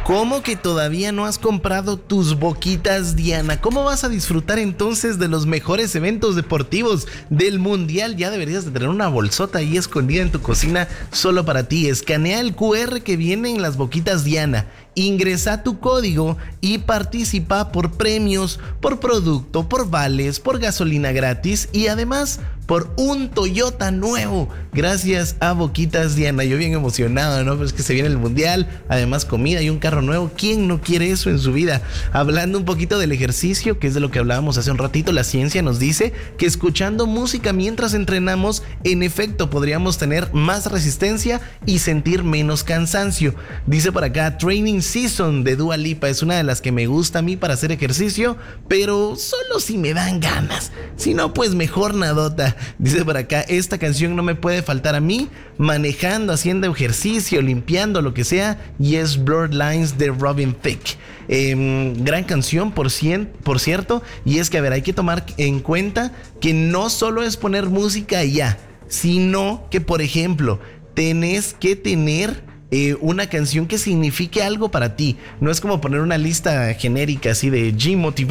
¿Cómo que todavía no has comprado tus boquitas Diana? ¿Cómo vas a disfrutar entonces de los mejores eventos deportivos del mundial? Ya deberías de tener una bolsota ahí escondida en tu cocina solo para ti. Escanea el QR que viene en las boquitas Diana. Ingresa tu código y participa por premios, por producto, por vales, por gasolina gratis y además por un Toyota nuevo. Gracias a Boquitas Diana. Yo bien emocionado, ¿no? Pues que se viene el mundial, además comida y un carro nuevo. ¿Quién no quiere eso en su vida? Hablando un poquito del ejercicio, que es de lo que hablábamos hace un ratito, la ciencia nos dice que escuchando música mientras entrenamos, en efecto podríamos tener más resistencia y sentir menos cansancio. Dice por acá, Training Season de Dua Lipa es una de las que me gusta a mí para hacer ejercicio, pero solo si me dan ganas. Si no, pues mejor nadota. Dice por acá, esta canción no me puede faltar a mí, manejando, haciendo ejercicio, limpiando, lo que sea, y es Blurred Lines de Robin Thicke. Gran canción, por cierto, y es que, a ver, hay que tomar en cuenta que no solo es poner música y ya, sino que, por ejemplo, tenés que tener una canción que signifique algo para ti. No es como poner una lista genérica así de G-Motivation